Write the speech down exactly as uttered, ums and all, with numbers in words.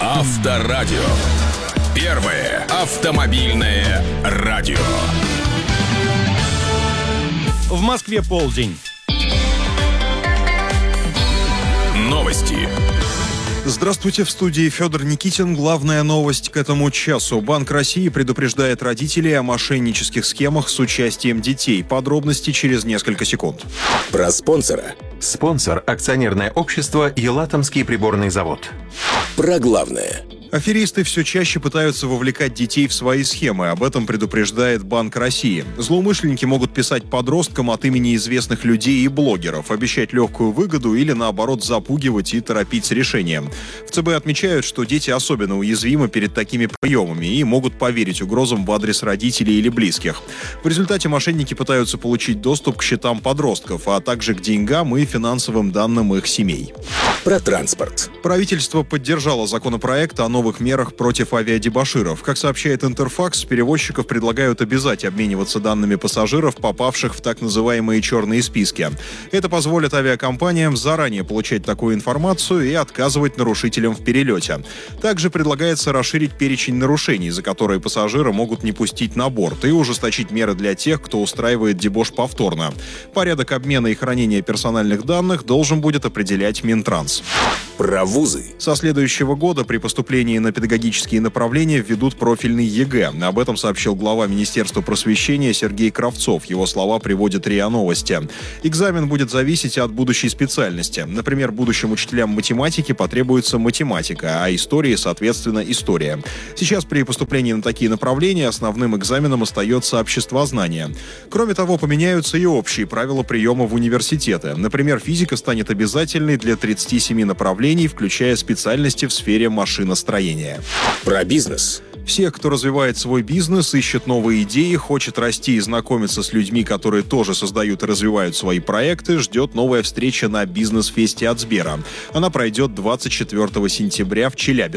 Авторадио. Первое автомобильное радио. В Москве полдень. Новости. Здравствуйте, в студии Федор Никитин. Главная новость к этому часу. Банк России предупреждает родителей о мошеннических схемах с участием детей. Подробности через несколько секунд. Про спонсора. Спонсор – акционерное общество «Елатомский приборный завод». Про главное. Аферисты все чаще пытаются вовлекать детей в свои схемы. Об этом предупреждает Банк России. Злоумышленники могут писать подросткам от имени известных людей и блогеров, обещать легкую выгоду или, наоборот, запугивать и торопить с решением. В ЦБ отмечают, что дети особенно уязвимы перед такими приемами и могут поверить угрозам в адрес родителей или близких. В результате мошенники пытаются получить доступ к счетам подростков, а также к деньгам и финансовым данным их семей. Про транспорт. Правительство поддержало законопроект о новых мерах против авиадебоширов. Как сообщает Интерфакс, перевозчиков предлагают обязать обмениваться данными пассажиров, попавших в так называемые черные списки. Это позволит авиакомпаниям заранее получать такую информацию и отказывать нарушителям в перелете. Также предлагается расширить перечень нарушений, за которые пассажиры могут не пустить на борт, и ужесточить меры для тех, кто устраивает дебош повторно. Порядок обмена и хранения персональных данных должен будет определять Минтранс. Про вузы. Со следующего года при поступлении на педагогические направления введут профильный ЕГЭ. Об этом сообщил глава Министерства просвещения Сергей Кравцов. Его слова приводят РИА Новости. Экзамен будет зависеть от будущей специальности. Например, будущим учителям математики потребуется математика, а истории, соответственно, история. Сейчас при поступлении на такие направления основным экзаменом остается обществознание. Кроме того, поменяются и общие правила приема в университеты. Например, физика станет обязательной для тридцати семи направлений, включая специальности в сфере машиностроения. Про бизнес. Все, кто развивает свой бизнес, ищет новые идеи, хочет расти и знакомиться с людьми, которые тоже создают и развивают свои проекты, ждет новая встреча на бизнес-фесте от Сбера. Она пройдет двадцать четвёртого сентября в Челябинске.